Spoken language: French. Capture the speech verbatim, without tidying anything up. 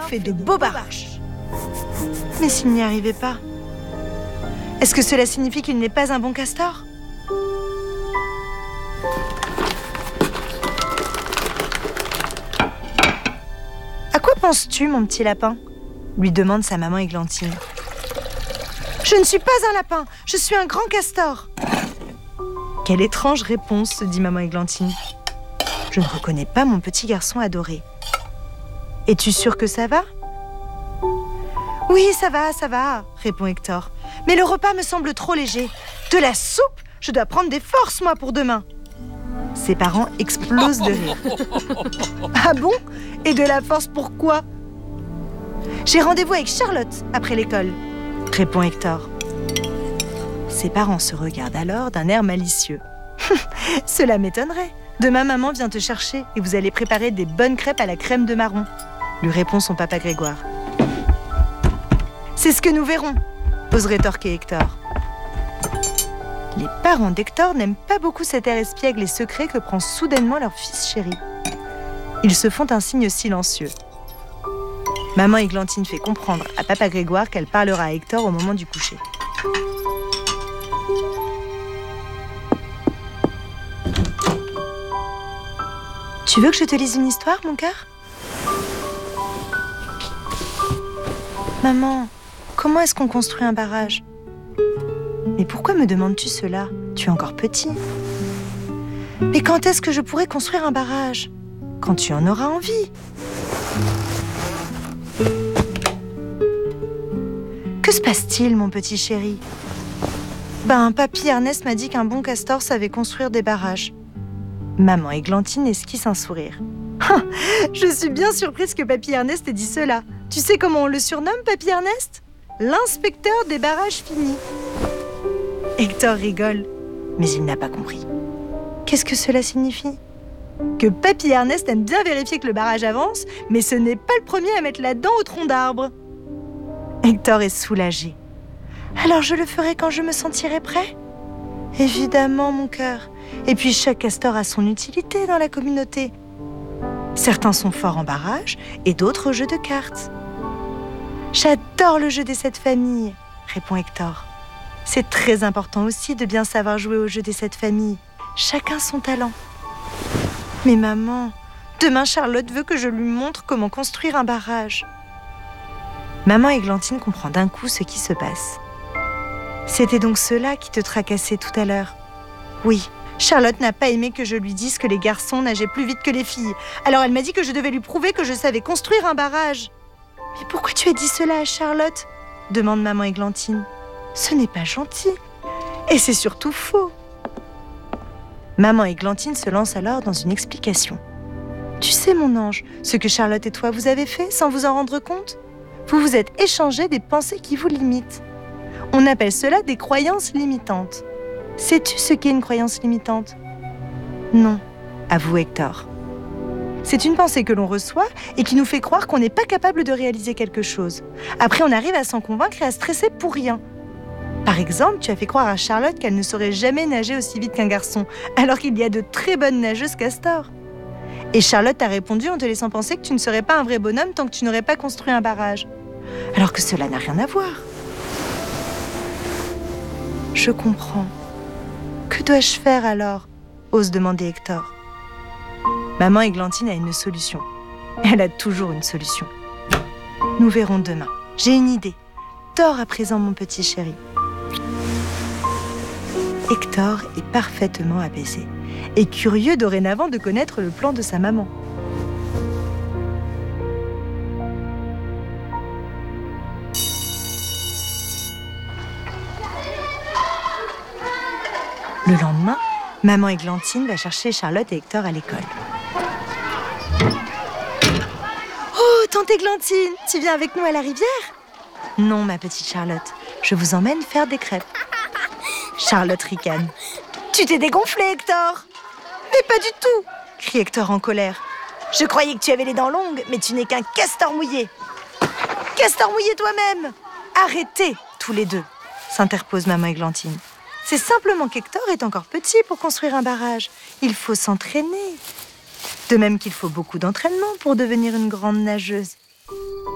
fait de beaux barrages. Mais s'il n'y arrivait pas, est-ce que cela signifie qu'il n'est pas un bon castor? À quoi penses-tu, mon petit lapin? Lui demande sa maman Églantine. Je ne suis pas un lapin, je suis un grand castor. Quelle étrange réponse, se dit maman Églantine. Je ne reconnais pas mon petit garçon adoré. Es-tu sûr que ça va? Oui, ça va, ça va, répond Hector. Mais le repas me semble trop léger. De la soupe? Je dois prendre des forces, moi, pour demain. Ses parents explosent de rire. Ah bon? Et de la force pourquoi? J'ai rendez-vous avec Charlotte après l'école, répond Hector. Ses parents se regardent alors d'un air malicieux. Cela m'étonnerait. Demain, maman vient te chercher et vous allez préparer des bonnes crêpes à la crème de marron, lui répond son papa Grégoire. C'est ce que nous verrons, ose rétorquer Hector. Les parents d'Hector n'aiment pas beaucoup cet air espiègle et secret que prend soudainement leur fils chéri. Ils se font un signe silencieux. Maman Églantine fait comprendre à papa Grégoire qu'elle parlera à Hector au moment du coucher. Tu veux que je te lise une histoire, mon cœur? Maman, comment est-ce qu'on construit un barrage? Mais pourquoi me demandes-tu cela? Tu es encore petit. Mais quand est-ce que je pourrai construire un barrage? Quand tu en auras envie. Que se passe-t-il, mon petit chéri? Ben, papy Ernest m'a dit qu'un bon castor savait construire des barrages. Maman Églantine esquisse un sourire. Je suis bien surprise que papy Ernest ait dit cela. Tu sais comment on le surnomme, papy Ernest? L'inspecteur des barrages finis. Hector rigole, mais il n'a pas compris. Qu'est-ce que cela signifie? Que papy Ernest aime bien vérifier que le barrage avance, mais ce n'est pas le premier à mettre la dent au tronc d'arbre. Hector est soulagé. Alors je le ferai quand je me sentirai prêt? Évidemment, mon cœur. Et puis chaque castor a son utilité dans la communauté. Certains sont forts en barrage et d'autres au jeu de cartes. J'adore le jeu des sept familles, répond Hector. C'est très important aussi de bien savoir jouer au jeu des sept familles. Chacun son talent. Mais maman, demain Charlotte veut que je lui montre comment construire un barrage. Maman Églantine comprend d'un coup ce qui se passe. C'était donc cela qui te tracassait tout à l'heure. Oui, Charlotte n'a pas aimé que je lui dise que les garçons nageaient plus vite que les filles. Alors elle m'a dit que je devais lui prouver que je savais construire un barrage. Mais pourquoi tu as dit cela à Charlotte? Demande maman Églantine. Ce n'est pas gentil. Et c'est surtout faux. Maman Églantine se lance alors dans une explication. Tu sais, mon ange, ce que Charlotte et toi vous avez fait sans vous en rendre compte? Vous vous êtes échangé des pensées qui vous limitent. On appelle cela des croyances limitantes. Sais-tu ce qu'est une croyance limitante? Non, avoue Hector. C'est une pensée que l'on reçoit et qui nous fait croire qu'on n'est pas capable de réaliser quelque chose. Après, on arrive à s'en convaincre et à stresser pour rien. Par exemple, tu as fait croire à Charlotte qu'elle ne saurait jamais nager aussi vite qu'un garçon, alors qu'il y a de très bonnes nageuses castors. Et Charlotte t'a répondu en te laissant penser que tu ne serais pas un vrai bonhomme tant que tu n'aurais pas construit un barrage. Alors que cela n'a rien à voir. Je comprends. Que dois-je faire alors? Ose demander Hector. Maman Églantine a une solution. Elle a toujours une solution. Nous verrons demain. J'ai une idée. Dors à présent, mon petit chéri. Hector est parfaitement apaisé et curieux dorénavant de connaître le plan de sa maman. Le lendemain, maman Églantine va chercher Charlotte et Hector à l'école. Oh, tante Églantine, tu viens avec nous à la rivière? Non, ma petite Charlotte, je vous emmène faire des crêpes. Charlotte ricane. Tu t'es dégonflé, Hector? Mais pas du tout, crie Hector en colère. Je croyais que tu avais les dents longues, mais tu n'es qu'un castor mouillé. Castor mouillé toi-même! Arrêtez, tous les deux, s'interpose maman Églantine. C'est simplement qu'Hector est encore petit pour construire un barrage. Il faut s'entraîner. De même qu'il faut beaucoup d'entraînement pour devenir une grande nageuse.